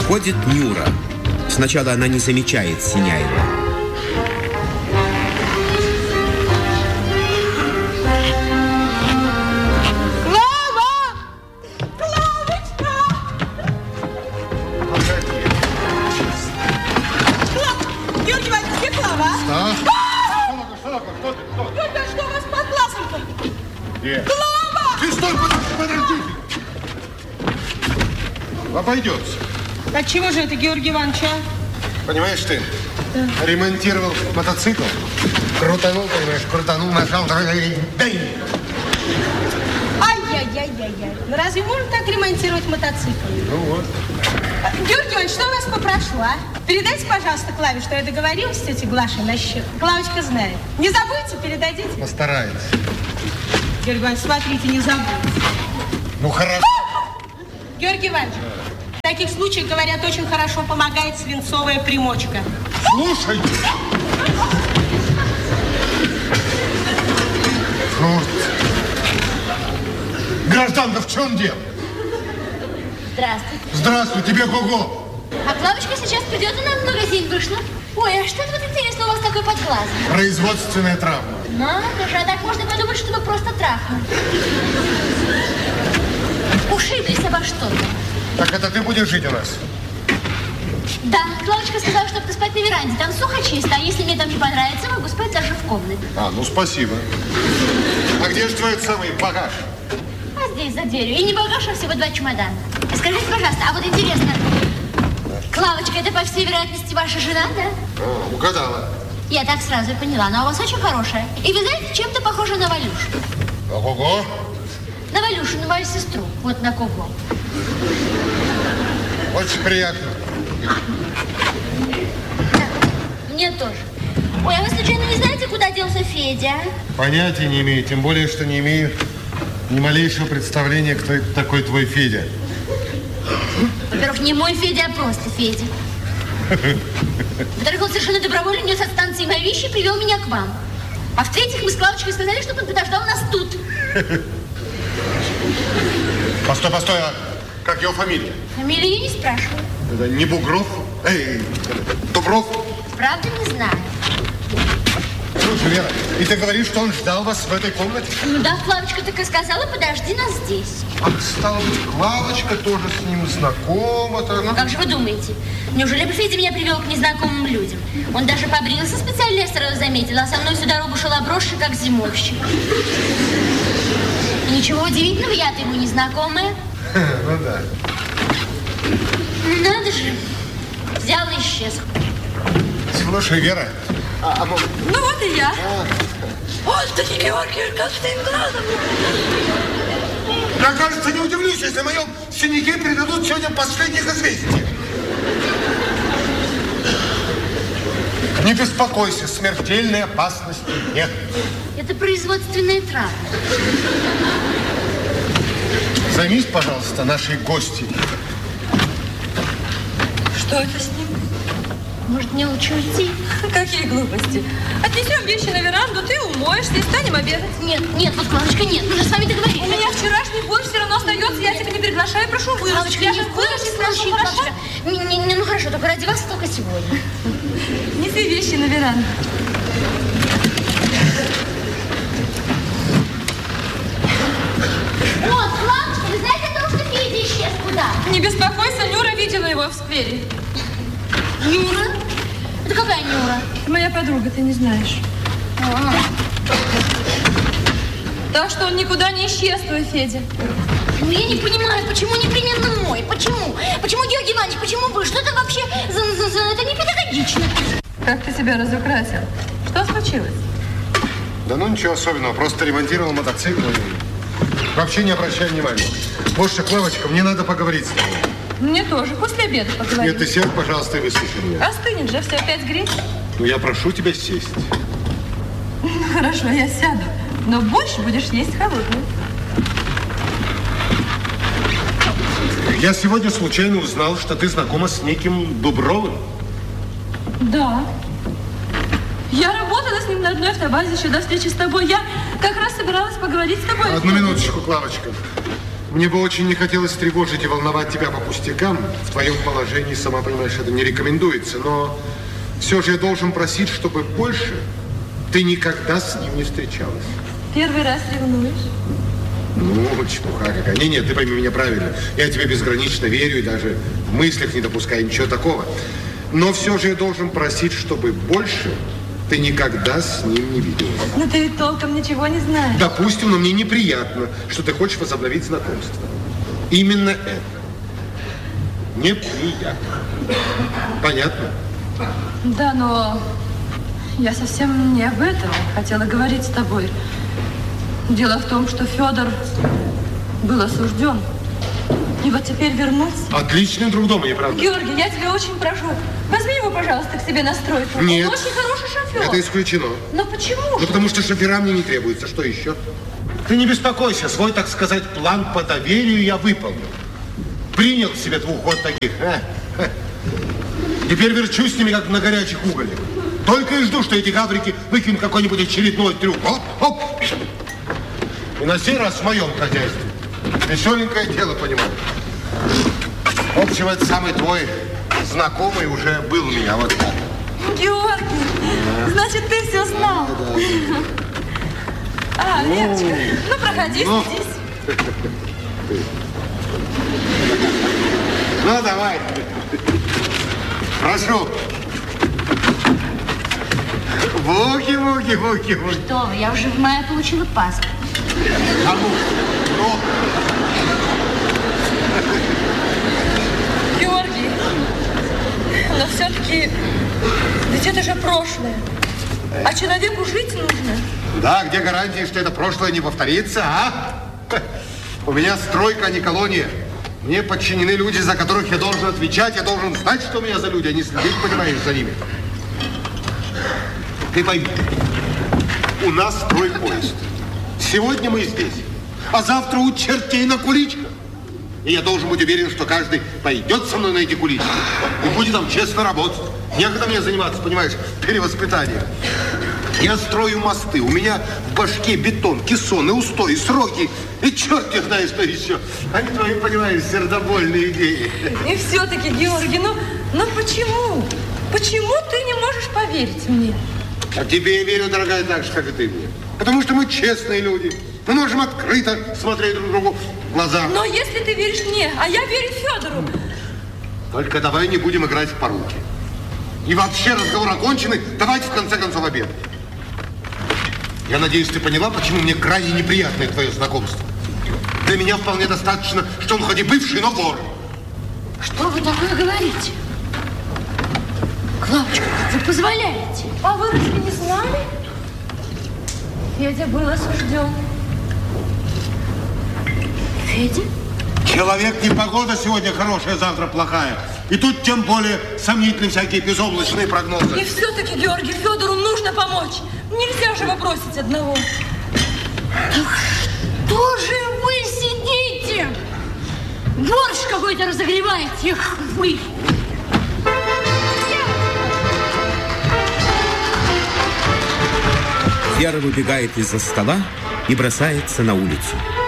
Входит Нюра. Сначала она не замечает Синяева. Ты стой, подожди! Обойдется. А чего же это, Георгий Иванович, а? Понимаешь ты, ремонтировал мотоцикл, крутанул, понимаешь, нажал, дай! Ай-яй-яй-яй-яй. Ну разве можно так ремонтировать мотоцикл? Ну вот. Георгий Иванович, что у вас попрошу, а? Передайте, пожалуйста, Клаве, что я договорилась с тетей Глашей на счет. Клавочка знает. Не забудьте, передадите? Постараюсь. Георгий Иванович, смотрите, не забудьте. Ну, хорошо. Георгий Иванович, в таких случаях, говорят, очень хорошо помогает свинцовая примочка. Слушай! Ну, гражданка, в чем дело? Здравствуйте. Здравствуй, тебе ого-го. А Клавочка сейчас придет, она в магазин вышла. Ой, а что это вот интересно у вас такое под глазом? Производственная травма. Надо же, а так можно подумать, что вы просто трахнули. Ушиблись обо что-то. Так это ты будешь жить у нас? Да, Клавочка сказала, чтобы ты спать на веранде. Там сухо чисто, а если мне там не понравится, могу спать даже в комнате. А, ну спасибо. А где же твой самый багаж? А здесь, за дверью. И не багаж, а всего 2 чемодана. Скажите, пожалуйста, а вот интересно, Клавочка, это, по всей вероятности, ваша жена, да? О, угадала. Я так сразу и поняла, но у вас очень хорошая. И вы знаете, чем-то похожа на Валюшу. Ого-го. На Валюшу, на мою сестру. Вот на кого. Очень приятно. Да, мне тоже. Ой, а вы случайно не знаете, куда делся Федя? Понятия не имею, тем более, что не имею ни малейшего представления, кто это такой твой Федя. Во-первых, не мой Федя, а просто Федя. Во-вторых, он совершенно добровольно нес от станции мои вещи и привел меня к вам. А в-третьих, мы с Клавочкой сказали, чтобы он подождал нас тут. Постой, постой, а как его фамилия? Фамилию я не спрашиваю. Это не Бугров? Эй, Дубров? Правда, не знаю. Слушай, Вера, и ты говоришь, что он ждал вас в этой комнате? Ну да, Клавочка так и сказала, подожди нас здесь. А стало быть, Клавочка тоже с ним знакома-то? Ну как же вы думаете? Неужели бы Федя меня привел к незнакомым людям? Он даже побрился специально, я сразу заметила, а со мной всю дорогу шел обросший, как зимовщик. И ничего удивительного, я-то ему незнакомая. Ну да. Надо же. Взял и исчез. Слушай, Вера, Ну вот и я. Господи, Георгий, как ты им глазом? я, кажется, не удивлюсь, если моем синяке передадут сегодня последних известий. Не беспокойся, смертельной опасности нет. Это производственная травма. Займись, пожалуйста, нашей гостьей. Что это с ним? Может, мне лучше уйти? Какие глупости. Отнесем вещи на веранду, ты умоешься и станем обедать. Нет, нет, вот, Клавочка, нет. Мы же с вами договорились. У меня вчерашний борщ все равно остается, я тебя не приглашаю, прошу выручить. Клавочка, Я не же выручить, хорошо? Клавочка. Не, ну хорошо, только ради вас только сегодня. Неси вещи на веранду. Вот, Клавочка, вы знаете о том, что Федя исчез куда? Не беспокойся, Нюра видела его в сквере. Нюра? Это какая Нюра? Моя подруга, ты не знаешь. Так что он никуда не исчез, твой Федя. Ну, я не понимаю, почему непременно мой? Почему? Почему, Георгий Иванович, почему вы? Что это вообще это не педагогично. Как ты себя разукрасил? Что случилось? Да ну ничего особенного, просто ремонтировал мотоцикл и вообще не обращай внимания. Вот что, Клавочка, мне надо поговорить с тобой. Мне тоже, после обеда поговорим. Нет, ты сядь, пожалуйста, и выслушай меня. Остынет же, все опять греть. Ну, я прошу тебя сесть. Ну, хорошо, я сяду. Но больше будешь есть холодную. Я сегодня случайно узнал, что ты знакома с неким Дубровым. Да. Я работала с ним на одной автобазе еще до встречи с тобой. Я как раз собиралась поговорить с тобой. Одну минуточку, Клавочка. Мне бы очень не хотелось тревожить и волновать тебя по пустякам. В твоем положении, сама понимаешь, это не рекомендуется. Но все же я должен просить, чтобы больше ты никогда с ним не встречалась. Первый раз ревнуешь? Ну, чепуха какая. Нет, ты пойми меня правильно. Я тебе безгранично верю и даже в мыслях не допускаю ничего такого. Но все же я должен просить, чтобы больше ты никогда с ним не виделась. Но ты ведь толком ничего не знаешь. Допустим, но мне неприятно, что ты хочешь возобновить знакомство. Именно это. Неприятно. Понятно? Да, но я совсем не об этом хотела говорить с тобой. Дело в том, что Федор был осужден. И вот теперь вернулся. Отличный друг дома, не правда? Георгий, я тебя очень прошу, возьми его, пожалуйста, к себе на стройку. Нет. Он очень хороший шофер. Это исключено. Но почему же? Ну, потому что шофера мне не требуется. Что еще? Ты не беспокойся. Свой, так сказать, план по доверию я выполнил. Принял к себе 2 вот таких. Теперь верчусь с ними, как на горячих угольях. Только и жду, что эти гаврики выкинут какой-нибудь очередной трюк. Оп, оп. И на сей раз в моем хозяйстве. Веселенькое дело, понимаешь. В общем, это самый твой знакомый уже был у меня вот так. Георгий, значит, ты все знал. А, Леночка, ну проходи, садись. Ну, давай. Прошу. Буки. Что вы, я уже в мае получила паспорт. Кому? Ну. Георгий, но все-таки, ведь это же прошлое. А человеку жить нужно. Да, где гарантии, что это прошлое не повторится, а? У меня стройка, а не колония. Мне подчинены люди, за которых я должен отвечать. Я должен знать, что у меня за люди, а не следить, понимаешь, за ними. Ты пойми, у нас стройпоезд. Сегодня мы здесь, а завтра у чертей на куличках. И я должен быть уверен, что каждый пойдет со мной на эти кулички и будет там честно работать. Некогда мне заниматься, понимаешь, перевоспитанием. Я строю мосты, у меня в башке бетон, кессоны, устои, сроки. И черт их знает, что еще. Они твои, понимаешь, сердобольные идеи. И все-таки, Георгий, ну почему? Почему ты не можешь поверить мне? А тебе я верю, дорогая, так же, как и ты мне. Потому что мы честные люди. Мы можем открыто смотреть друг другу в глаза. Но если ты веришь мне, а я верю Федору. Только давай не будем играть в поруки. И вообще разговор оконченный. Давайте в конце концов обедать. Я надеюсь, ты поняла, почему мне крайне неприятное твое знакомство. Для меня вполне достаточно, что он хоть и бывший, но вор. Что вы такое говорите? Клавочка, как вы позволяете? А вы разве не знали? Федя был осужден. Федя? Человек не погода сегодня хорошая, завтра плохая. И тут тем более сомнительны всякие безоблачные прогнозы. И все-таки, Георгий, Федору нужно помочь. Нельзя же его бросить одного. Так что же вы сидите? Борщ какой-то разогреваете. Эх, вы. Вера выбегает из-за стола и бросается на улицу.